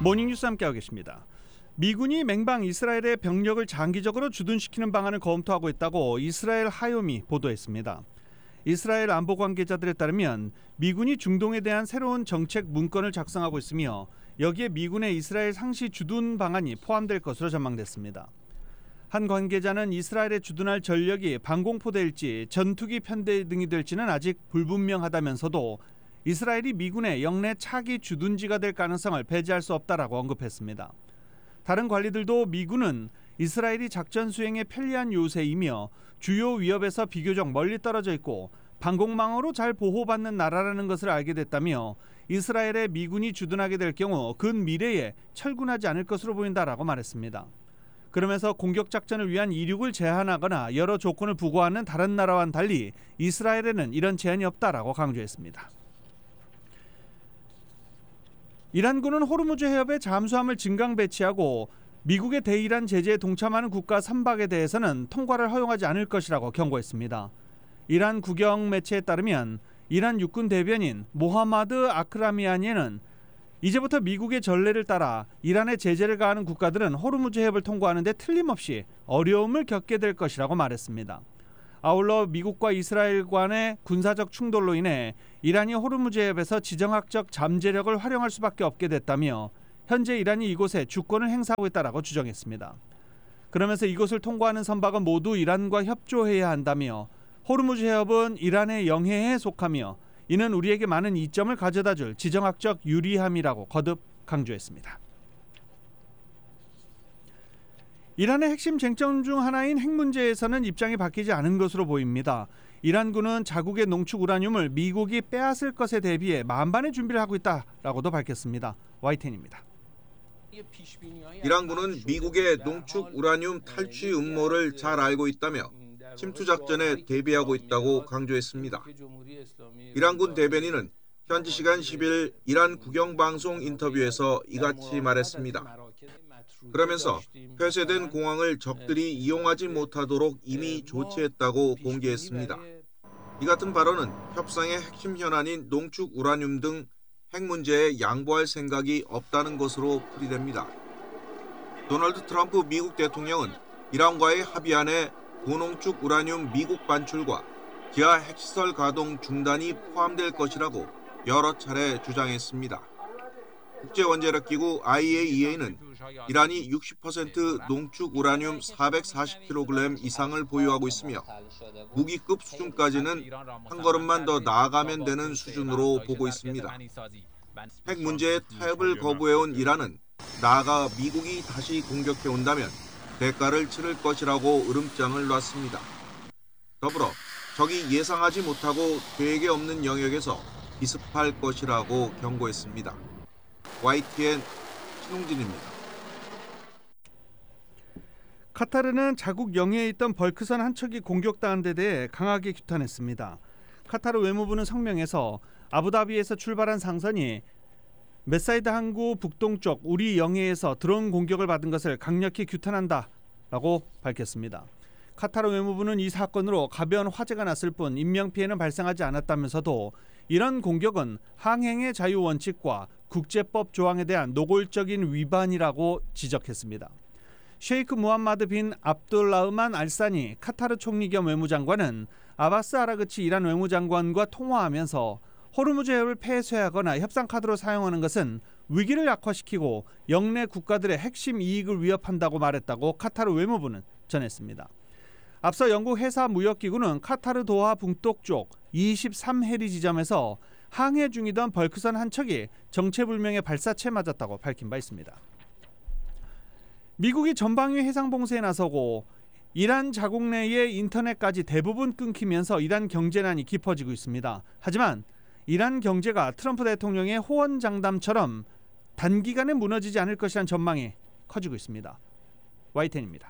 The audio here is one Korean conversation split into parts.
모닝뉴스 함께하고 계십니다. 미군이 맹방 이스라엘의 병력을 장기적으로 주둔시키는 방안을 검토하고 있다고 이스라엘 하요미 보도했습니다. 이스라엘 안보 관계자들에 따르면 미군이 중동에 대한 새로운 정책 문건을 작성하고 있으며 여기에 미군의 이스라엘 상시 주둔 방안이 포함될 것으로 전망됐습니다. 한 관계자는 이스라엘에 주둔할 전력이 방공포대일지 전투기 편대 등이 될지는 아직 불분명하다면서도 이스라엘이 미군의 영내 차기 주둔지가 될 가능성을 배제할 수 없다라고 언급했습니다. 다른 관리들도 미군은 이스라엘이 작전 수행에 편리한 요새이며 주요 위협에서 비교적 멀리 떨어져 있고 방공망으로 잘 보호받는 나라라는 것을 알게 됐다며 이스라엘에 미군이 주둔하게 될 경우 근미래에 철군하지 않을 것으로 보인다라고 말했습니다. 그러면서 공격 작전을 위한 이륙을 제한하거나 여러 조건을 부과하는 다른 나라와는 달리 이스라엘에는 이런 제한이 없다라고 강조했습니다. 이란군은 호르무즈 해협에 잠수함을 증강 배치하고 미국의 대이란 제재에 동참하는 국가 선박에 대해서는 통과를 허용하지 않을 것이라고 경고했습니다. 이란 국영 매체에 따르면 이란 육군 대변인 모하마드 아크라미아니는 이제부터 미국의 전례를 따라 이란에 제재를 가하는 국가들은 호르무즈 해협을 통과하는 데 틀림없이 어려움을 겪게 될 것이라고 말했습니다. 아울러 미국과 이스라엘 간의 군사적 충돌로 인해 이란이 호르무즈 해협에서 지정학적 잠재력을 활용할 수밖에 없게 됐다며 현재 이란이 이곳에 주권을 행사하고 있다라고 주장했습니다. 그러면서 이곳을 통과하는 선박은 모두 이란과 협조해야 한다며 호르무즈 해협은 이란의 영해에 속하며 이는 우리에게 많은 이점을 가져다줄 지정학적 유리함이라고 거듭 강조했습니다. 이란의 핵심 쟁점 중 하나인 핵 문제에서는 입장이 바뀌지 않은 것으로 보입니다. 이란군은 자국의 농축 우라늄을 미국이 빼앗을 것에 대비해 만반의 준비를 하고 있다라고도 밝혔습니다. YTN입니다. 이란군은 미국의 농축 우라늄 탈취 음모를 잘 알고 있다며 침투 작전에 대비하고 있다고 강조했습니다. 이란군 대변인은 현지 시간 10일 이란 국영방송 인터뷰에서 이같이 말했습니다. 그러면서 폐쇄된 공항을 적들이 이용하지 못하도록 이미 조치했다고 공개했습니다. 이 같은 발언은 협상의 핵심 현안인 농축 우라늄 등 핵 문제에 양보할 생각이 없다는 것으로 풀이됩니다. 도널드 트럼프 미국 대통령은 이란과의 합의안에 고농축 우라늄 미국 반출과 기아 핵시설 가동 중단이 포함될 것이라고 여러 차례 주장했습니다. 국제원자력기구 IAEA는 이란이 60% 농축 우라늄 440kg 이상을 보유하고 있으며 무기급 수준까지는 한 걸음만 더 나아가면 되는 수준으로 보고 있습니다. 핵 문제에 타협을 거부해온 이란은 나아가 미국이 다시 공격해온다면 대가를 치를 것이라고 으름장을 놨습니다. 더불어 적이 예상하지 못하고 계획에 없는 영역에서 기습할 것이라고 경고했습니다. YTN 신홍진입니다. 카타르는 자국 영해에 있던 벌크선 한 척이 공격당한 데 대해 강하게 규탄했습니다. 카타르 외무부는 성명에서 아부다비에서 출발한 상선이 메사이드 항구 북동쪽 우리 영해에서 드론 공격을 받은 것을 강력히 규탄한다라고 밝혔습니다. 카타르 외무부는 이 사건으로 가벼운 화재가 났을 뿐 인명피해는 발생하지 않았다면서도 이런 공격은 항행의 자유 원칙과 국제법 조항에 대한 노골적인 위반이라고 지적했습니다. 셰이크 무함마드 빈 압둘라흐만 알사니 카타르 총리 겸 외무장관은 아바스 아라그치 이란 외무장관과 통화하면서 호르무즈 해협을 폐쇄하거나 협상 카드로 사용하는 것은 위기를 약화시키고 영내 국가들의 핵심 이익을 위협한다고 말했다고 카타르 외무부는 전했습니다. 앞서 영국 해사무역기구는 카타르 도하 북동쪽 23해리 지점에서 항해 중이던 벌크선 한 척이 정체불명의 발사체에 맞았다고 밝힌 바 있습니다. 미국이 전방위 해상 봉쇄에 나서고 이란 자국 내의 인터넷까지 대부분 끊기면서 이란 경제난이 깊어지고 있습니다. 하지만 이란 경제가 트럼프 대통령의 호언장담처럼 단기간에 무너지지 않을 것이라는 전망이 커지고 있습니다. YTN입니다.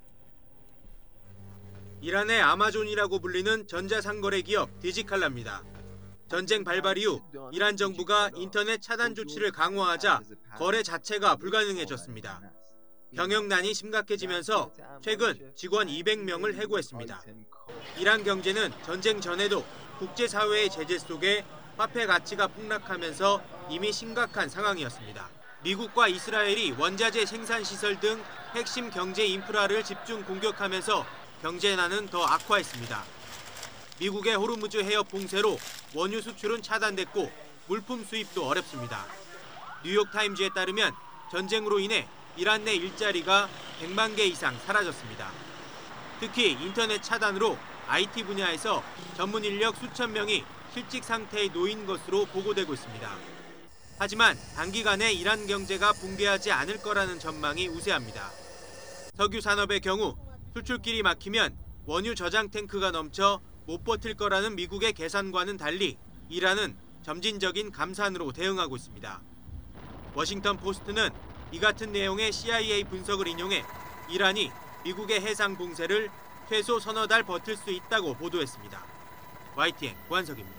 이란의 아마존이라고 불리는 전자상거래 기업 디지칼라입니다. 전쟁 발발 이후 이란 정부가 인터넷 차단 조치를 강화하자 거래 자체가 불가능해졌습니다. 경영난이 심각해지면서 최근 직원 200명을 해고했습니다. 이란 경제는 전쟁 전에도 국제사회의 제재 속에 화폐 가치가 폭락하면서 이미 심각한 상황이었습니다. 미국과 이스라엘이 원자재 생산 시설 등 핵심 경제 인프라를 집중 공격하면서 경제난은 더 악화했습니다. 미국의 호르무즈 해협 봉쇄로 원유 수출은 차단됐고 물품 수입도 어렵습니다. 뉴욕타임즈에 따르면 전쟁으로 인해 이란 내 일자리가 100만 개 이상 사라졌습니다. 특히 인터넷 차단으로 IT 분야에서 전문 인력 수천 명이 실직 상태에 놓인 것으로 보고되고 있습니다. 하지만 단기간에 이란 경제가 붕괴하지 않을 거라는 전망이 우세합니다. 석유 산업의 경우 수출길이 막히면 원유 저장 탱크가 넘쳐 못 버틸 거라는 미국의 계산과는 달리 이란은 점진적인 감산으로 대응하고 있습니다. 워싱턴 포스트는 이 같은 내용의 CIA 분석을 인용해 이란이 미국의 해상 봉쇄를 최소 서너 달 버틸 수 있다고 보도했습니다. YTN 구한석입니다.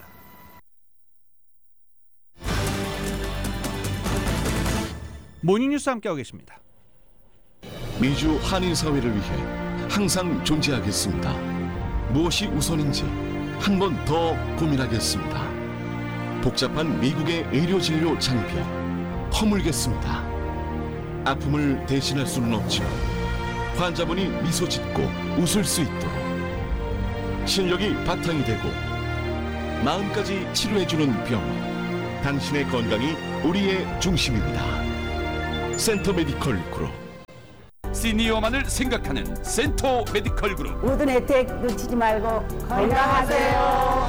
모닝뉴스 함께하고 계십니다. 미주 한인 사회를 위해 항상 존재하겠습니다. 무엇이 우선인지 한 번 더 고민하겠습니다. 복잡한 미국의 의료 진료 장비 허물겠습니다. 아픔을 대신할 수는 없지만 환자분이 미소 짓고 웃을 수 있도록 실력이 바탕이 되고 마음까지 치료해주는 병원, 당신의 건강이 우리의 중심입니다. 센터 메디컬 그룹. 시니어만을 생각하는 센터 메디컬 그룹. 모든 혜택 놓치지 말고 건강하세요.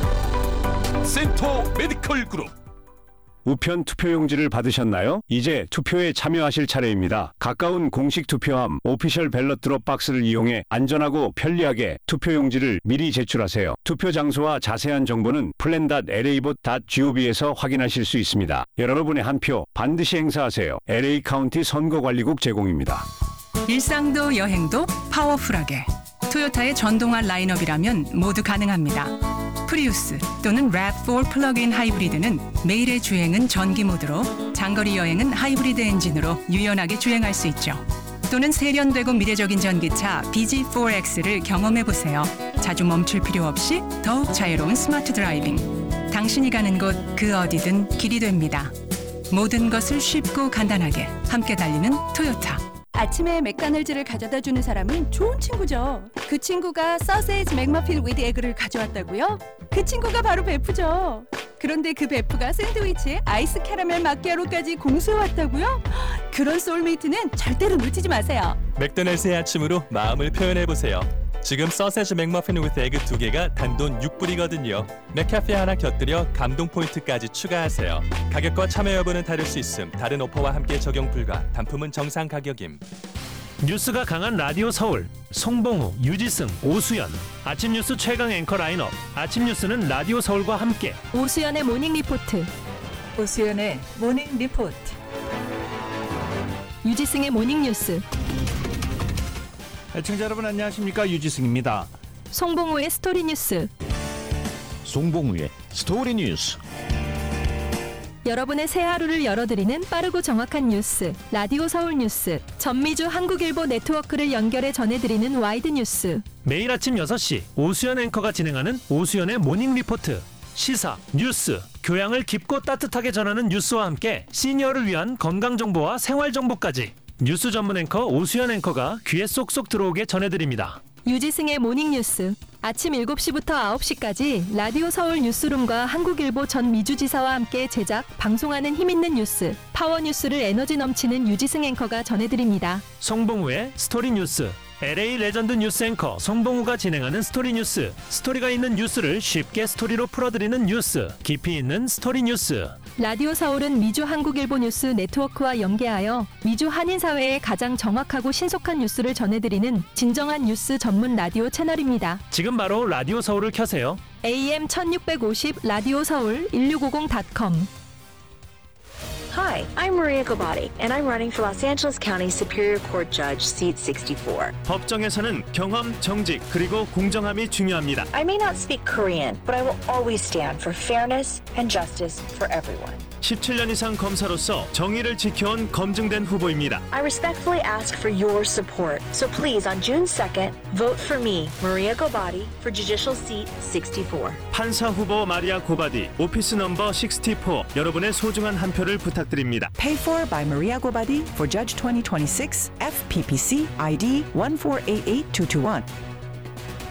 센터 메디컬 그룹. 우편 투표용지를 받으셨나요? 이제 투표에 참여하실 차례입니다. 가까운 공식 투표함 오피셜 밸럿 드롭 박스를 이용해 안전하고 편리하게 투표용지를 미리 제출하세요. 투표 장소와 자세한 정보는 plan.labot.gov에서 확인하실 수 있습니다. 여러분의 한 표 반드시 행사하세요. LA 카운티 선거관리국 제공입니다. 일상도 여행도 파워풀하게 토요타의 전동화 라인업이라면 모두 가능합니다. 프리우스 또는 RAV4 플러그인 하이브리드는 매일의 주행은 전기 모드로, 장거리 여행은 하이브리드 엔진으로 유연하게 주행할 수 있죠. 또는 세련되고 미래적인 전기차 BG4X를 경험해보세요. 자주 멈출 필요 없이 더욱 자유로운 스마트 드라이빙. 당신이 가는 곳 그 어디든 길이 됩니다. 모든 것을 쉽고 간단하게 함께 달리는 토요타. 아침에 맥도날드를 가져다 주는 사람은 좋은 친구죠. 그 친구가 서세지 맥머핀 위드 에그를 가져왔다고요? 그 친구가 바로 베프죠. 그런데 그 베프가 샌드위치에 아이스 캐러멜 마키아로까지 공수해왔다고요? 그런 소울메이트는 절대로 놓치지 마세요. 맥도날드의 아침으로 마음을 표현해보세요. 지금 서세지 맥머핀 위드 에그 2개가 단돈 6불이거든요. 맥카페 하나 곁들여 감동 포인트까지 추가하세요. 가격과 참여 여부는 다를 수 있음. 다른 오퍼와 함께 적용 불가. 단품은 정상 가격임. 뉴스가 강한 라디오 서울. 송봉우, 유지승, 오수연. 아침 뉴스 최강 앵커 라인업. 아침 뉴스는 라디오 서울과 함께. 오수연의 모닝 리포트. 오수연의 모닝 리포트. 유지승의 모닝 뉴스. 애청자 여러분 안녕하십니까, 유지승입니다. 송봉우의 스토리 뉴스. 송봉우의 스토리 뉴스. 여러분의 새 하루를 열어드리는 빠르고 정확한 뉴스, 라디오 서울 뉴스. 전미주 한국일보 네트워크를 연결해 전해드리는 와이드 뉴스. 매일 아침 6시 오수연 앵커가 진행하는 오수연의 모닝 리포트. 시사, 뉴스, 교양을 깊고 따뜻하게 전하는 뉴스와 함께 시니어를 위한 건강정보와 생활정보까지 뉴스 전문 앵커 오수연 앵커가 귀에 쏙쏙 들어오게 전해드립니다. 유지승의 모닝 뉴스. 아침 7시부터 9시까지 라디오 서울 뉴스룸과 한국일보 전 미주지사와 함께 제작, 방송하는 힘있는 뉴스, 파워 뉴스를 에너지 넘치는 유지승 앵커가 전해드립니다. 송봉우의 스토리 뉴스. LA 레전드 뉴스 앵커 송봉우가 진행하는 스토리 뉴스. 스토리가 있는 뉴스를 쉽게 스토리로 풀어드리는 뉴스. 깊이 있는 스토리 뉴스. 라디오 서울은 미주 한국일보 뉴스 네트워크와 연계하여 미주 한인사회의 가장 정확하고 신속한 뉴스를 전해드리는 진정한 뉴스 전문 라디오 채널입니다. 지금 바로 라디오 서울을 켜세요. AM 1650 라디오 서울 1650.com. Hi, I'm Maria Gabati, and I'm running for Los Angeles County Superior Court Judge, seat 64. 법정에서는 경험, 정직, 그리고 공정함이 중요합니다. I may not speak Korean, but I will always stand for fairness and justice for everyone. 17년 이상 검사로서 정의를 지켜온 검증된 후보입니다. I respectfully ask for your support. So please, on June 2nd, vote for me, Maria Gobadi, for Judicial Seat 64. 판사 후보 마리아 고바디, 오피스 넘버 64. 여러분의 소중한 한 표를 부탁드립니다. Paid for by Maria Gobadi for Judge 2026, FPPC ID 1488221.